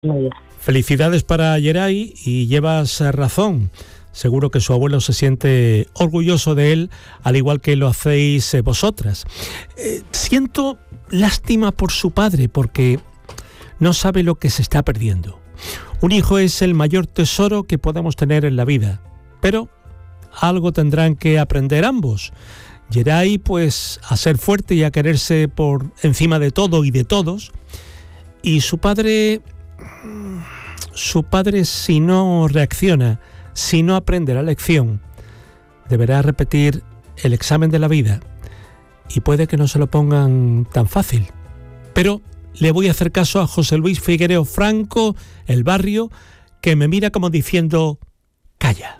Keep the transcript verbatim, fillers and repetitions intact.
Muy bien. Felicidades para Yeray y llevas razón. Seguro que su abuelo se siente orgulloso de él, al igual que lo hacéis vosotras. Eh, siento lástima por su padre porque no sabe lo que se está perdiendo. Un hijo es el mayor tesoro que podemos tener en la vida, pero algo tendrán que aprender ambos. Yeray, pues, a ser fuerte y a quererse por encima de todo y de todos. Y su padre, su padre, si no reacciona, si no aprende la lección, deberá repetir el examen de la vida y puede que no se lo pongan tan fácil. Pero le voy a hacer caso a José Luis Figuereo Franco, el barrio, que me mira como diciendo: calla.